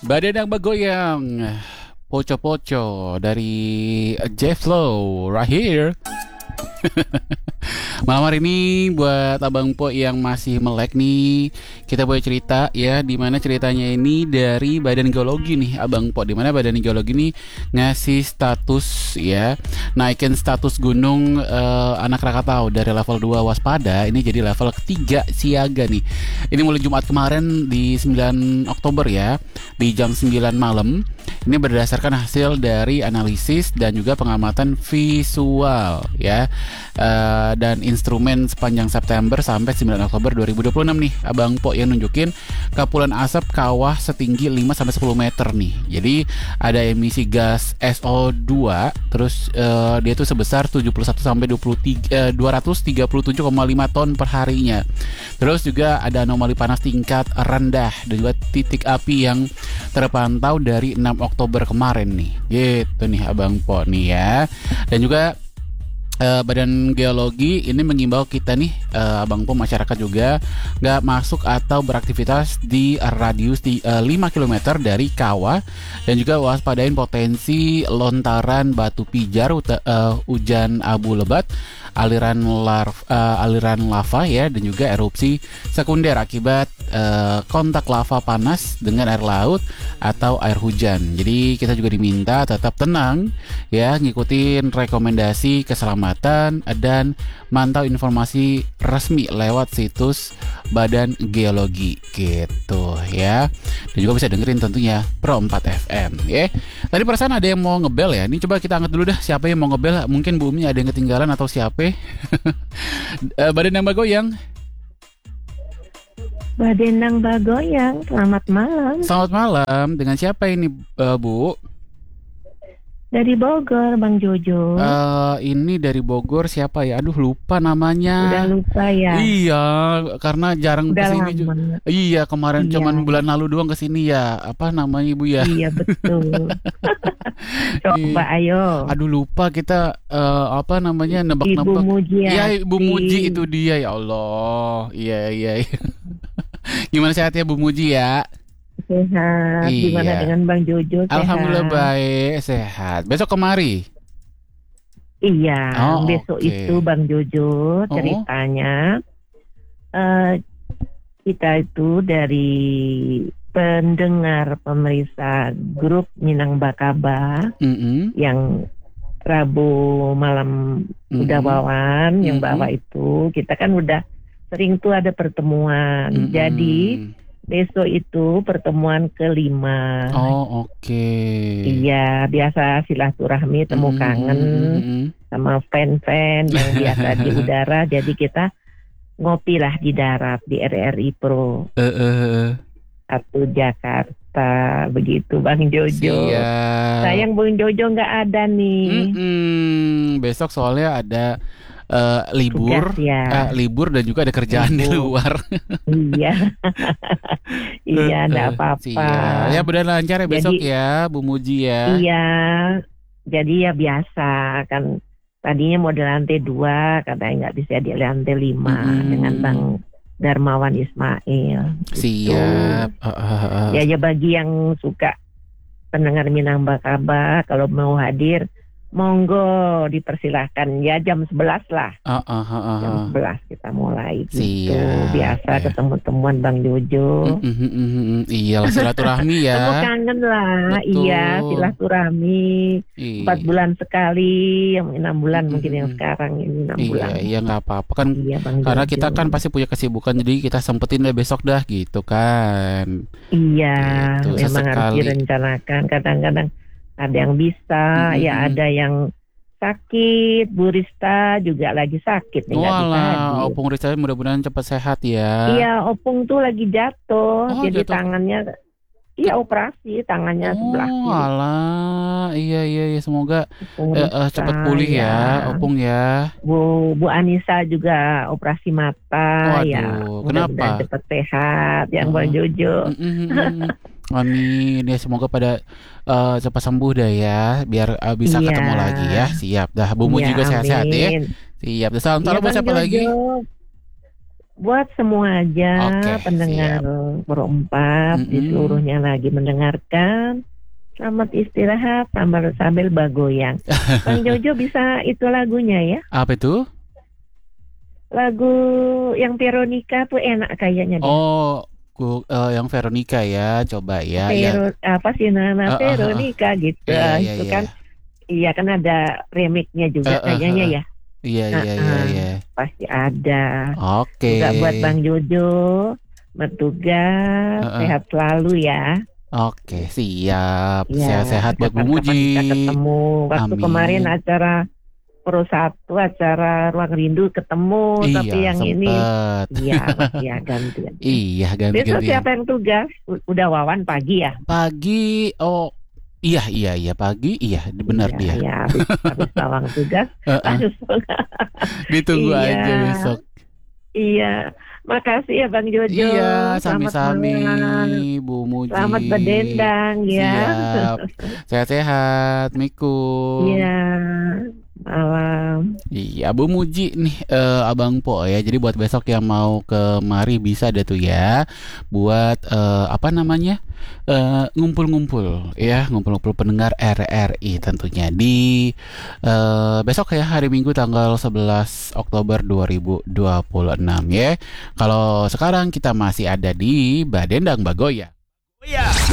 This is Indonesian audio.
Badan yang bergoyang, poco-poco dari Jeff Low, right here. Malam hari ini buat Abang Po yang masih melek nih, kita boleh cerita ya, dimana ceritanya ini dari Badan Geologi nih Abang Po, dimana Badan Geologi nih ngasih status ya, naikin status gunung Anak Rakatau dari level 2 waspada ini jadi level ketiga siaga nih. Ini mulai Jumat kemarin di 9 Oktober ya, di jam 9 malam. Ini berdasarkan hasil dari analisis dan juga pengamatan visual ya, dan instrumen sepanjang September sampai 9 Oktober 2026 nih Abang Po, yang nunjukin kepulan asap kawah setinggi 5-10 meter nih. Jadi ada emisi gas SO2 terus dia tuh sebesar 237,5 ton per harinya. Terus juga ada anomali panas tingkat rendah dan juga titik api yang terpantau dari 6 Oktober kemarin nih. Gitu nih Abang Po nih ya. Dan juga Badan Geologi ini mengimbau kita nih Abang Po, masyarakat juga nggak masuk atau beraktivitas di radius 5 km dari kawah, dan juga waspadain potensi lontaran batu pijar, hujan abu lebat, aliran lava ya, dan juga erupsi sekunder akibat kontak lava panas dengan air laut atau air hujan. Jadi kita juga diminta tetap tenang ya, ngikutin rekomendasi keselamatan dan mantau informasi resmi lewat situs Badan Geologi gitu ya. Dan juga bisa dengerin tentunya Pro 4 FM ya. Tadi perasaan ada yang mau ngebel ya. Ini coba kita angkat dulu dah, siapa yang mau ngebel? Mungkin Bu Umi ada yang ketinggalan atau siapa? Badan yang bergoyang. Badenang Bagoyang, selamat malam. Selamat malam, dengan siapa ini Bu? Dari Bogor, Bang Jojo. Ini dari Bogor siapa ya? Aduh lupa namanya. Udah lupa ya? Iya, karena jarang Udah kesini juga. lama. Iya, kemarin Iya. cuman bulan lalu doang kesini ya. Apa namanya Ibu ya? Iya betul. Coba ayo. Aduh lupa kita apa namanya, Ibu nebak-nebak. Mujiati. Iya, Ibu Muji itu dia, ya Allah. Iya, iya. Gimana sehat ya Bu Muji ya? Sehat. Gimana Iya. dengan Bang Jojo? Sehat? Alhamdulillah baik, sehat. Besok kemari. Iya, Oh, besok oke. itu Bang Jojo ceritanya kita itu dari pendengar pemeriksa grup Minang Bakaba Mm-mm. yang Rabu malam udah bawan, yang bawa itu kita kan udah sering tuh ada pertemuan. Mm-mm. Jadi besok itu pertemuan kelima. Oh, oke. Iya, biasa silaturahmi, temu kangen sama fan-fan yang biasa di udara. Jadi kita ngopi lah di darat di RRI Pro 1 Jakarta, begitu Bang Jojo. Siap. Sayang Bang Jojo nggak ada nih. Besok soalnya ada libur, Tugas ya. libur dan juga ada kerjaan di Libur. luar. Iya, iya, nggak apa-apa. Siap. Ya benar lancar ya besok Jadi- ya Bu Muji ya. Iya, jadi ya biasa kan. Tadinya mau di lantai 2, katanya nggak bisa di lantai 5 dengan Bang Darmawan Ismail. Siap. Ya bagi yang suka pendengar Minang Bakaba, kalau mau hadir, monggo dipersilahkan ya, jam 11 lah. Jam 11 kita mulai gitu. Siap, Biasa ya. ketemu-temuan Bang Jojo. Iyalah silaturahmi ya. Temu kangen lah. Betul. Iya, silaturahmi. Iya. 4 bulan sekali, yang 6 bulan mungkin yang sekarang ini 6 bulan. Iya, nggak apa-apa kan, Iya, Bang karena Jojo. kita kan pasti punya kesibukan, jadi kita sempetin deh besok dah gitu kan. Iya, Gitu, memang harus sesekali. direncanakan. Kadang-kadang ada yang bisa, ya ada yang sakit. Bu Rista juga lagi sakit nih, nggak bisa Walah, hadir. Opung Rizal mudah-mudahan cepat sehat ya. Iya, Opung tuh lagi jatuh, Oh, jadi jatuh. tangannya, iya operasi tangannya sebelah Oh, kiri. alah, iya, semoga Opung Rista, cepat pulih ya, Opung ya. Bu Anissa juga operasi mata, Waduh, ya kenapa? mudah-mudahan cepat sehat, yang Bang Jojo. Amin ya, semoga pada cepat sembuh dah ya, biar bisa Iya. ketemu lagi ya. Siap dah, Bu Mu Iya, juga sehat-sehat ya. amin. Siap. Salam Iya, buat Bang siapa lagi? Jojo. buat semua aja pendengar Pro 4 di seluruhnya lagi mendengarkan. Selamat istirahat sambil bergoyang. Bang Jojo bisa itu lagunya ya? Apa itu? Lagu yang Veronica tuh enak kayaknya. Oh, yang Veronica ya, coba ya. Apa sih Nana Veronica gitu. Iya, itu kan. Iya kan ada remixnya juga kayaknya ya. Iya. Pasti ada. Oke. Juga buat Bang Jojo, bertugas, sehat selalu ya. Oke, siap. Sehat-sehat buat Bu Muji. Kita ketemu waktu kemarin acara Pro 1, acara Ruang Rindu ketemu, tapi yang sempet. ini ya gantian. Iya, ganti. Besok siapa yang tugas? Udah Wawan pagi ya? Pagi, Iya pagi, benar dia. Iya, habis Wawan tugas. Ditunggu aja besok. Iya, makasih ya Bang Jojo. Iya, sami-sami Bu Muji. Selamat berdendang ya. Siap. Sehat-sehat, Miku. Iya, malam. Iya, Bu Muji nih, Abang Po ya. Jadi buat besok yang mau kemari bisa deh tuh ya. Buat ngumpul-ngumpul ya, ngumpul-ngumpul pendengar RRI tentunya di besok ya, hari Minggu tanggal 11 Oktober 2026 ya. Kalau sekarang kita masih ada di Badendang Bagoya.